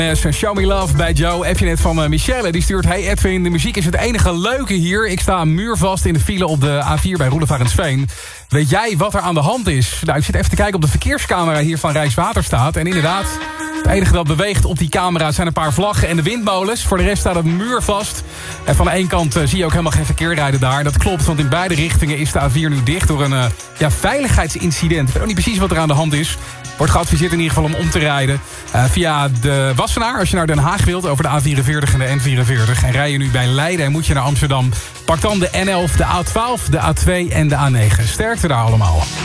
Show Me Love bij Joe. Appje net van Michelle. Die stuurt: Hey Edwin, de muziek is het enige leuke hier. Ik sta muurvast in de file op de A4 bij Roelevarensveen. Weet jij wat er aan de hand is? Nou, ik zit even te kijken op de verkeerscamera hier van Rijkswaterstaat. En inderdaad, het enige dat beweegt op die camera zijn een paar vlaggen en de windmolens. Voor de rest staat het muur vast. En van de ene kant zie je ook helemaal geen verkeer rijden daar. Dat klopt, want in beide richtingen is de A4 nu dicht door een veiligheidsincident. Ik weet ook niet precies wat er aan de hand is. Wordt geadviseerd in ieder geval om te rijden via de Wassenaar als je naar Den Haag wilt, over de A44 en de N44. En rij je nu bij Leiden en moet je naar Amsterdam, pak dan de N11, de A12, de A2 en de A9. Sterkte daar allemaal.